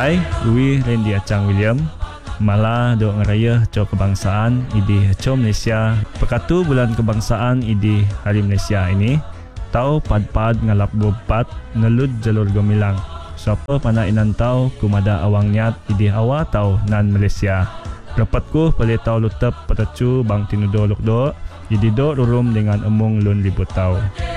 Hai, Uwi Randy Acang William. Malah dok ngeraya co kebangsaan idi co Malaysia. Pekatu bulan kebangsaan idi Hari Malaysia ini. Tau pad-pad ngalap 24 nelud jalur gemilang. Siapa pana inan tau kumada awang niat idi awa tau nan Malaysia. Rapatku boleh tau lutap petacu bang tinudo lokdo. Idi dok rurum dengan emung lun libut tau.